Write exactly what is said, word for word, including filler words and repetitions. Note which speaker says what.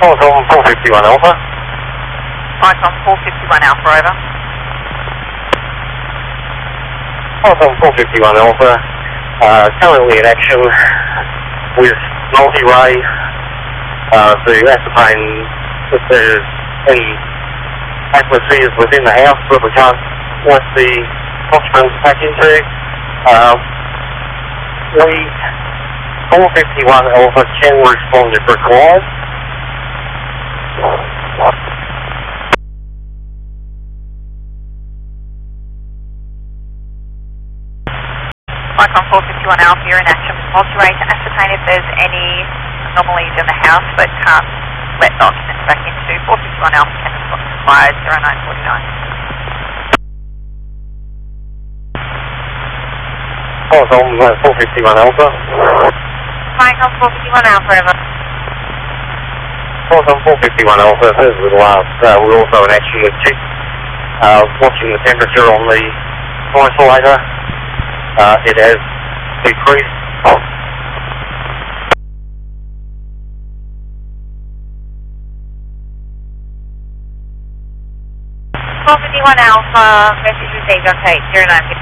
Speaker 1: Icon four fifty-one Alpha.
Speaker 2: Icon four fifty-one Alpha, over.
Speaker 1: Icon four fifty-one Alpha, uh, currently in action with multi-ray uh, to ascertain if there's any atmospheres within the house that we can't want the occupants back into. Uh, we, four fifty-one Alpha, can respond if required.
Speaker 2: Icon four fifty-one Alpha, you're in action with multi-ray to ascertain if there's any anomalies in the house but can't let the occupants back into. four fifty-one Alpha can respond if required, zero nine forty-nine.
Speaker 1: Icon four fifty-one Alpha.
Speaker 2: Icon four fifty-one Alpha, over.
Speaker 1: Icon four fifty-one Alpha, as with the last, uh, we're also in action with Chief, uh, watching the temperature on the isolator. Uh, it has decreased.
Speaker 2: four fifty-one Alpha, message received on tape, zero nine fifty-nine.